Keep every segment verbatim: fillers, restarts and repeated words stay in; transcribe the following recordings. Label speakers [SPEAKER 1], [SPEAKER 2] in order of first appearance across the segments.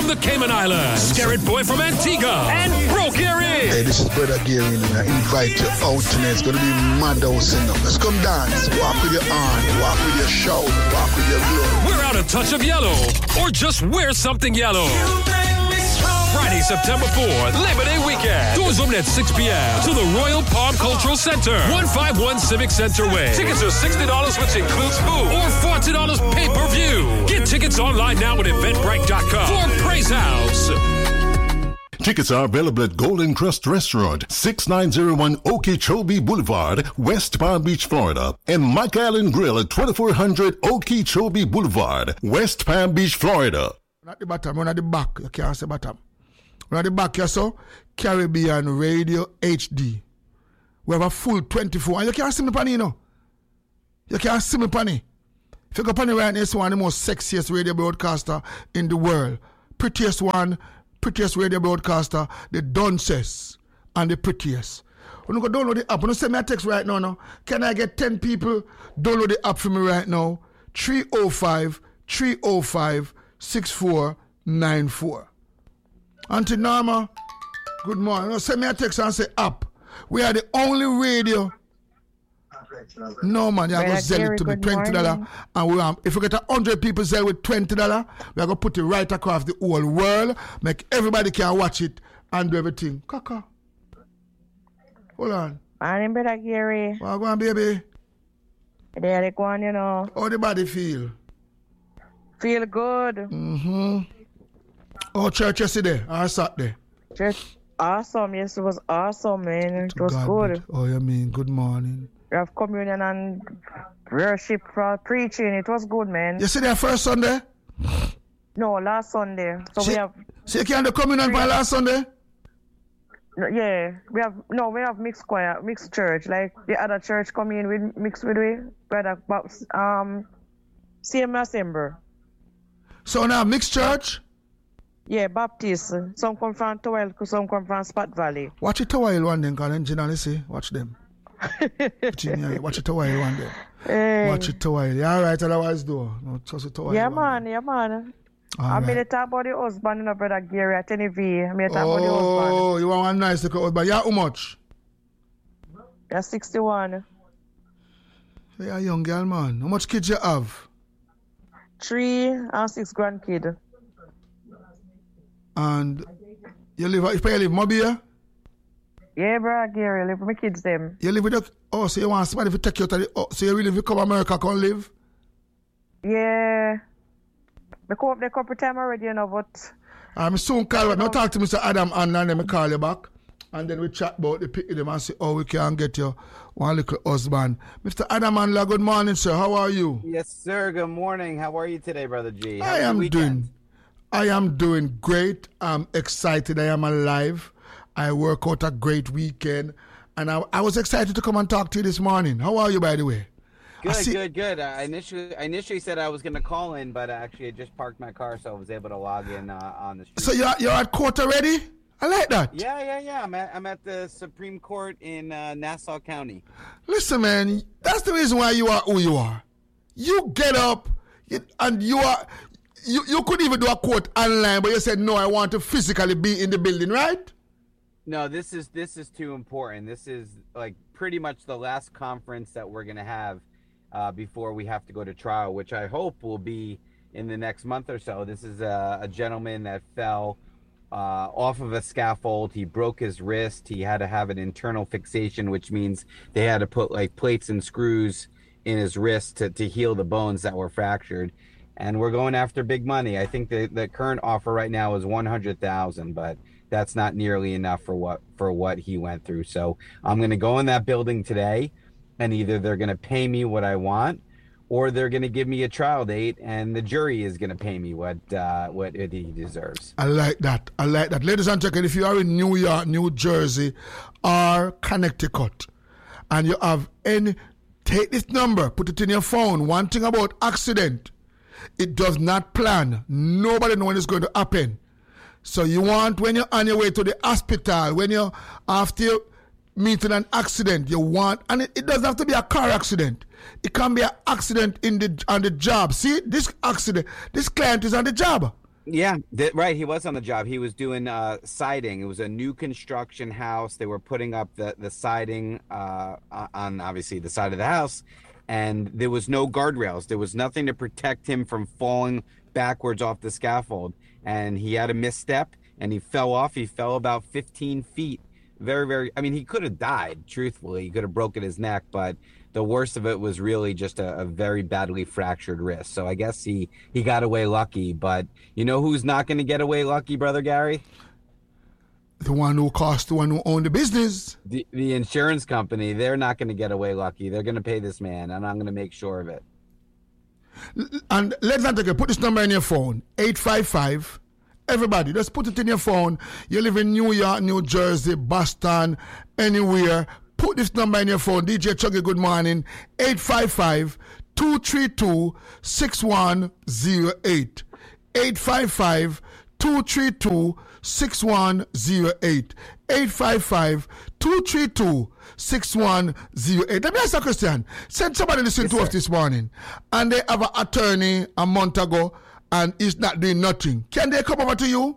[SPEAKER 1] from the Cayman Islands, Scarrett Boy from Antigua, and Bro Gary.
[SPEAKER 2] Hey, this is Brother Gary, and I invite you out tonight. It's going to be mad house enough. Let's come dance. Walk with your arm, walk with your shout, walk with your glow.
[SPEAKER 1] Wear out a touch of yellow, or just wear something yellow. Friday, September fourth, Labor Day weekend. Doors open at six p.m. to the Royal Palm Cultural Center, one fifty-one Civic Center Way. Tickets are sixty dollars, which includes food, or forty dollars pay-per-view. Get tickets online now at eventbrite dot com for Praise House.
[SPEAKER 3] Tickets are available at Golden Crust Restaurant, six nine zero one Okeechobee Boulevard, West Palm Beach, Florida, and Mike Island Grill at twenty-four hundred Okeechobee Boulevard, West Palm Beach, Florida.
[SPEAKER 2] Not the bottom, we're not the back. You can't say bottom. We're at the back here, so Caribbean Radio H D. We have a full twenty-four, and you can't see me panny, you know. You can't see me panny. If you go panny right now, it's one of the most sexiest radio broadcaster in the world. Prettiest one, prettiest radio broadcaster, the dunces, and the prettiest. When you go download the app, when you send me a text right now, no, can I get ten people download the app for me right now? three oh five, three oh five, six four nine four. Auntie Norma, good morning. Send me a text and say up. We are the only radio. No man, you have to sell it to me twenty dollars. And we um, if we get a hundred people sell with twenty dollars, we are gonna put it right across the whole world, make everybody can watch it and do everything. Kaka. Hold on.
[SPEAKER 4] I'm Brother Gary.
[SPEAKER 2] Well, go on, baby.
[SPEAKER 4] There they go on, you know.
[SPEAKER 2] How the body feel?
[SPEAKER 4] Feel good.
[SPEAKER 2] Mm-hmm. Oh, church yesterday or Saturday?
[SPEAKER 4] Church, awesome. Yes, it was awesome, man. It was
[SPEAKER 2] God
[SPEAKER 4] good.
[SPEAKER 2] Be. Oh, you mean good morning?
[SPEAKER 4] We have communion and worship for preaching. It was good, man.
[SPEAKER 2] Yesterday, first Sunday?
[SPEAKER 4] No, last Sunday. So
[SPEAKER 2] see,
[SPEAKER 4] we have.
[SPEAKER 2] So you can't do communion for last Sunday?
[SPEAKER 4] No, yeah, we have no. We have mixed choir, mixed church. Like the other church come in with mixed with we, brother. Um, same assembly.
[SPEAKER 2] So now mixed church?
[SPEAKER 4] Yeah, Baptist. Some come from Towel, some come from Spot Valley.
[SPEAKER 2] Watch it Towel one then, because then see. Watch them. Watch it Towel one then. Hey. Watch it Towel. Yeah, all right, otherwise do. No, trust it Towel.
[SPEAKER 4] Yeah, man, yeah, man. All I right. made a talk about the husband, you know, Brother Gary at N V. I made a talk
[SPEAKER 2] oh,
[SPEAKER 4] about the husband.
[SPEAKER 2] Oh, you want one nice little husband. Yeah, how much?
[SPEAKER 4] That's sixty-one.
[SPEAKER 2] You're a young girl, man. How much kids you have?
[SPEAKER 4] Three and six grandkids.
[SPEAKER 2] And you live, you live Mobile?
[SPEAKER 4] Yeah, bro, Gary, I live with my kids, them.
[SPEAKER 2] You live with the, oh, so you want somebody to take you to the, oh, so you really live come America, come live?
[SPEAKER 4] Yeah. I come up there a couple times already, you know, but...
[SPEAKER 2] I'm soon call you. Now talk to Mister Adam and then I call you back. And then we chat about the pick them and say, oh, we can get you one little husband. Mister Adam Andler, good morning, sir. How are you?
[SPEAKER 5] Yes, sir. Good morning. How are you today, Brother G? How
[SPEAKER 2] I am doing. I am doing great. I'm excited. I am alive. I work out a great weekend. And I, I was excited to come and talk to you this morning. How are you, by the way?
[SPEAKER 5] Good, see- good, good. Uh, I initially I initially said I was going to call in, but actually I just parked my car, so I was able to log in uh, on the street.
[SPEAKER 2] So you're, you're at court already? I like that.
[SPEAKER 5] Yeah, yeah, yeah. I'm at, I'm at the Supreme Court in uh, Nassau County.
[SPEAKER 2] Listen, man, that's the reason why you are who you are. You get up, you, and you are... You you could even do a court online, but you said, no, I want to physically be in the building, right?
[SPEAKER 5] No, this is this is too important. This is like pretty much the last conference that we're going to have uh, before we have to go to trial, which I hope will be in the next month or so. This is a, a gentleman that fell uh, off of a scaffold. He broke his wrist. He had to have an internal fixation, which means they had to put like plates and screws in his wrist to, to heal the bones that were fractured. And we're going after big money. I think the, the current offer right now is one hundred thousand dollars, but that's not nearly enough for what for what he went through. So I'm going to go in that building today, and either they're going to pay me what I want, or they're going to give me a trial date, and the jury is going to pay me what uh, what he deserves.
[SPEAKER 2] I like that. I like that. Ladies and gentlemen, if you are in New York, New Jersey, or Connecticut, and you have any, take this number, put it in your phone. One thing about accident, it does not plan. Nobody knows when it's going to happen. So you want, when you're on your way to the hospital, when you're after you meeting an accident, you want, and it, it doesn't have to be a car accident. It can be an accident in the on the job. See, this accident, this client is on the job.
[SPEAKER 5] Yeah, th- right. He was on the job. He was doing uh, siding. It was a new construction house. They were putting up the, the siding uh, on, obviously, the side of the house. And there was no guardrails. There was nothing to protect him from falling backwards off the scaffold. And he had a misstep, and he fell off. He fell about fifteen feet. Very, very, I mean, he could have died, truthfully. He could have broken his neck, but the worst of it was really just a, a very badly fractured wrist. So I guess he, he got away lucky. But you know who's not going to get away lucky, Brother Gary?
[SPEAKER 2] The one who cost, the one who owned the business.
[SPEAKER 5] The, the insurance company, they're not going to get away lucky. They're going to pay this man, and I'm going to make sure of it.
[SPEAKER 2] And let's not take put this number in your phone, eight five five. Everybody, just put it in your phone. You live in New York, New Jersey, Boston, anywhere. Put this number in your phone. D J Chuggy, good morning. eight five five, two three two, six one zero eight. eight five five, two three two, six one zero eight. eight five five, two three two, six one zero eight. Let me ask you a question. Said somebody listening yes, to sir. us this morning, and they have an attorney a month ago, and he's not doing nothing. Can they come over to you?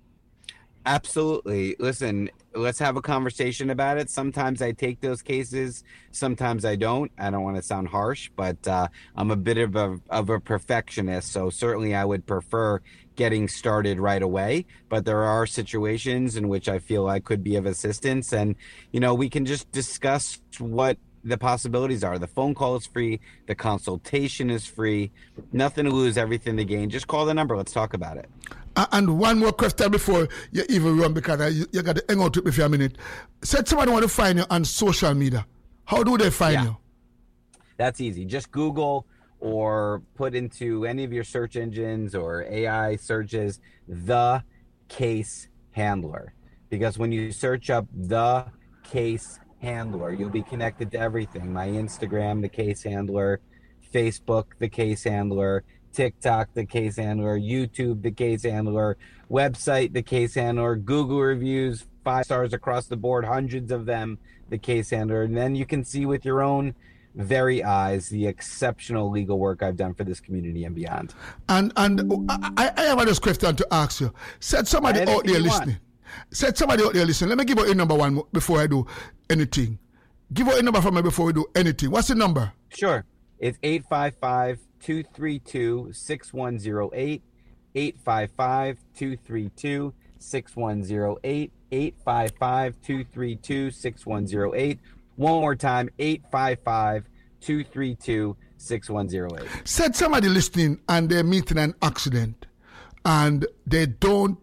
[SPEAKER 5] Absolutely. Listen, let's have a conversation about it. Sometimes I take those cases. Sometimes I don't. I don't want to sound harsh, but uh, I'm a bit of a, of a perfectionist. So certainly I would prefer getting started right away. But there are situations in which I feel I could be of assistance. And, you know, we can just discuss what the possibilities are. The phone call is free. The consultation is free. Nothing to lose, everything to gain. Just call the number. Let's talk about it.
[SPEAKER 2] Uh, and one more question before you even run, because I, you, you got to hang out with me for a minute. Said somebody want to find you on social media. How do they find yeah. you?
[SPEAKER 5] That's easy. Just Google or put into any of your search engines or A I searches, The Case Handler. Because when you search up The Case Handler, you'll be connected to everything. My Instagram, The Case Handler, Facebook, The Case Handler, TikTok, The Case Handler, YouTube, The Case Handler, website, The Case Handler, Google reviews, five stars across the board, hundreds of them, The Case Handler. And then you can see with your own very eyes the exceptional legal work I've done for this community and beyond.
[SPEAKER 2] And and I, I have another question to ask you. Said somebody out there listening. Said somebody out there listening. Let me give you a number one before I do anything. Give out a number for me before we do anything. What's the number?
[SPEAKER 5] Sure. It's eight five five, two three two, six one zero eight. eight five five, two three two, six one zero eight. eight five five, two three two, six one zero eight. One more time, eight five five, two three two, six one zero eight.
[SPEAKER 2] Said somebody listening and they're meeting an accident and they don't,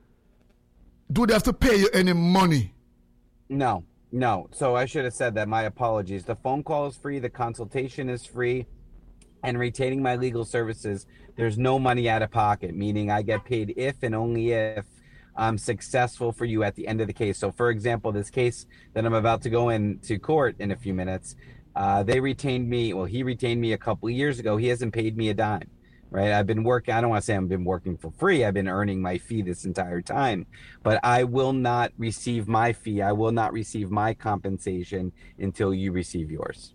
[SPEAKER 2] do they have to pay you any money?
[SPEAKER 5] No, no. So I should have said that. My apologies. The phone call is free. The consultation is free. And retaining my legal services, there's no money out of pocket, meaning I get paid if and only if I'm successful for you at the end of the case. So, for example, this case that I'm about to go into court in a few minutes, uh, they retained me. Well, he retained me a couple of years ago. He hasn't paid me a dime, right? I've been working. I don't want to say I've been working for free. I've been earning my fee this entire time, but I will not receive my fee. I will not receive my compensation until you receive yours.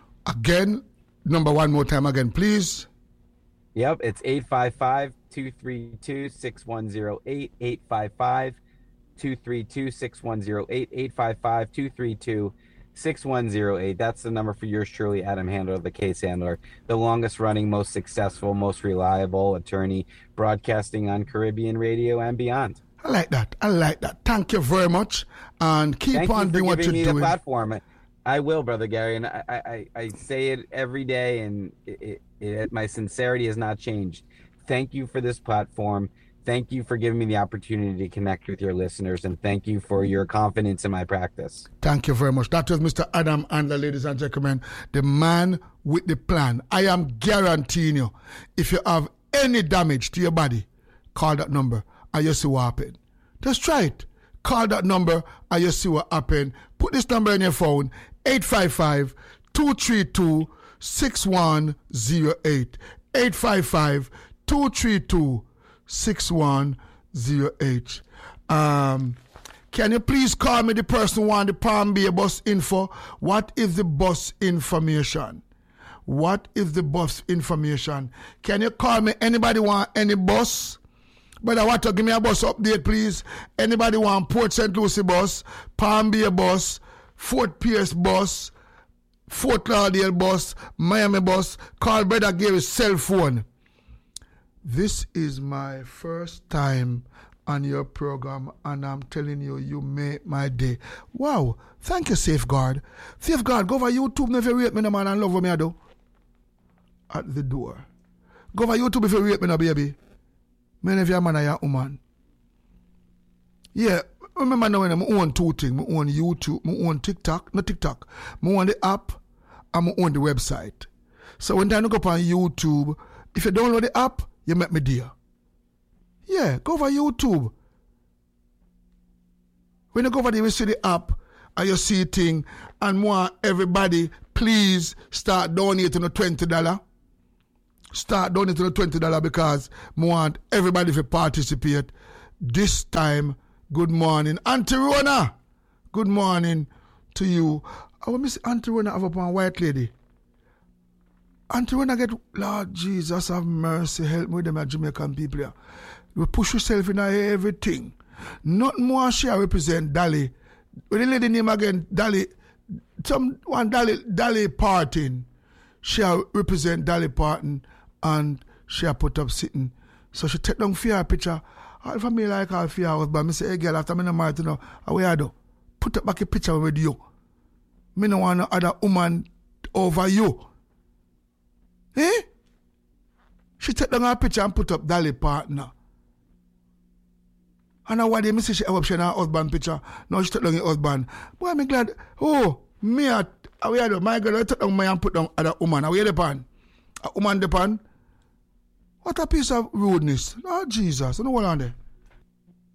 [SPEAKER 2] Again, number one more time again, please.
[SPEAKER 5] Yep, it's eight five five, two three two, six one zero eight, eight five five, two three two, six one zero eight, eight five five, two three two, six one zero eight. That's the number for yours truly, Adam Handler, the Case Handler, the longest running, most successful, most reliable attorney broadcasting on Caribbean radio and beyond.
[SPEAKER 2] I like that. I like that. Thank you very much. And keep
[SPEAKER 5] Thank
[SPEAKER 2] on
[SPEAKER 5] you
[SPEAKER 2] doing what you're
[SPEAKER 5] me
[SPEAKER 2] doing.
[SPEAKER 5] The platform. I will, Brother Gary, and I, I, I say it every day, and it, it, it, my sincerity has not changed. Thank you for this platform. Thank you for giving me the opportunity to connect with your listeners, and thank you for your confidence in my practice.
[SPEAKER 2] Thank you very much. That was Mister Adam Handler, ladies and gentlemen, the man with the plan. I am guaranteeing you, if you have any damage to your body, call that number and you see what happens. Just try it. Call that number and you see what happens. Put this number in your phone, eight five five, two three two, six one zero eight. eight five five, two three two, six one zero eight. Um, can you please call me the person who want the Palm Bay bus info? What is the bus information? What is the bus information? Can you call me? Anybody want any bus? But I want to give me a bus update, please. Anybody want Port Saint Lucie bus, Palm Bay bus, Fort Pierce bus, Fort Lauderdale bus, Miami bus, call Brother Gary's cell phone. This is my first time on your program, and I'm telling you, you made my day. Wow. Thank you, Safeguard. Safeguard, go over YouTube if you rate me, no man, and love what me I do. At the door. Go over YouTube if you rate me, no baby. Man, if you're a man or you're a woman. Yeah, remember now when I own two things. I own YouTube, I own TikTok, not TikTok. I own the app, and I own the website. So when I look up on YouTube, if you download the app, you make me dear. Yeah, go over YouTube. When you go over there, you see the app, and you see thing, and want everybody, please start donating the twenty dollars. Start donating the twenty dollars because I want everybody to participate. This time, good morning. Auntie Rona, good morning to you. I want to see Auntie Rona have upon white lady. Auntie Rona get, Lord Jesus have mercy, help me with them Jamaican people here. You push yourself in everything. Not more she represent Dolly. With the lady name again, Dolly, some one Dolly, Dolly Parton. She represent Dolly Parton. And she put up sitting. So she take down fear picture. If I me like her fear husband, I say, hey girl, after me no married, you know, how I do? Put up back a picture with you. Me no want no other woman over you. Eh? She take down her picture and put up Dolly Partner. And now why they say she have option her husband picture. Now she take down her husband. Boy, I'm glad. Oh, me at how I do? My girl, I take down my and put down other woman. How you the pan? A woman the pan? What a piece of rudeness. Oh, Jesus. I don't know what on there.